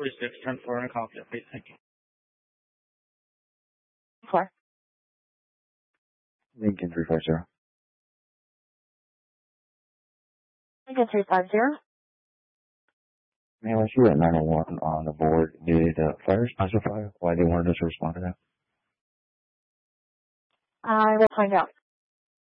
46, 10-4 on a copy, please. Thank you. 4. Lincoln 350. Lincoln 350. Ma'am, I see that 901 on the board. Did fire specify why they wanted us to respond to that? I will find out.